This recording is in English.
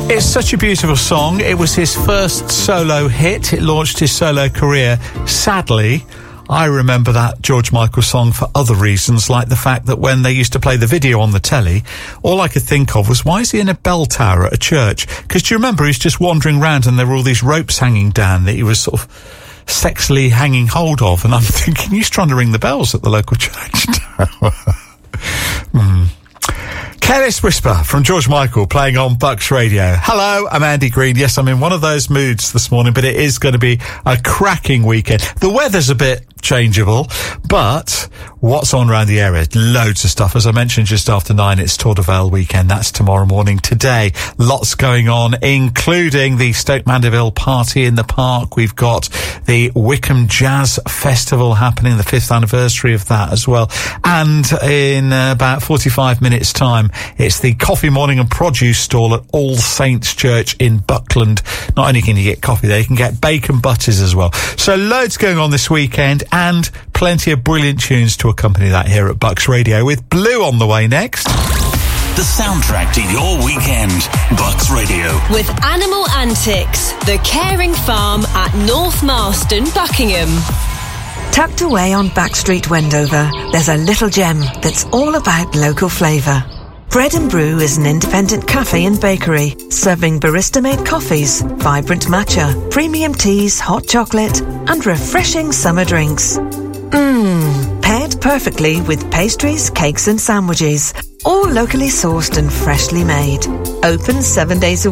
It's such a beautiful song. It was his first solo hit. It launched his solo career. Sadly, I remember that George Michael song for other reasons, like the fact that when they used to play the video on the telly, all I could think of was, why is he in a bell tower at a church? Because do you remember, he's just wandering around and there were all these ropes hanging down that he was sort of sexily hanging hold of, and I'm thinking, he's trying to ring the bells at the local church tower. Careless Whisper from George Michael playing on Bucks Radio. Hello, I'm Andy Green. Yes, I'm in one of those moods this morning, but it is going to be a cracking weekend. The weather's a bit changeable, but what's on around the area? Loads of stuff. As I mentioned just after 9, it's Tour de Vale weekend. That's tomorrow morning. Today, lots going on, including the Stoke Mandeville party in the park. We've got the Wickham Jazz Festival happening, the 5th anniversary of that as well. And in about 45 minutes' time, it's the coffee, morning and produce stall at All Saints Church in Buckland. Not only can you get coffee there, you can get bacon butters as well. So loads going on this weekend, and plenty of brilliant tunes to accompany that here at Bucks Radio, with Blue on the way next. The soundtrack to your weekend. Bucks Radio. With Animal Antics, the caring farm at North Marston, Buckingham. Tucked away on Backstreet, Wendover, there's a little gem that's all about local flavour. Bread and Brew is an independent cafe and bakery, serving barista-made coffees, vibrant matcha, premium teas, hot chocolate, and refreshing summer drinks. Paired perfectly with pastries, cakes and sandwiches, all locally sourced and freshly made. Open 7 days a week.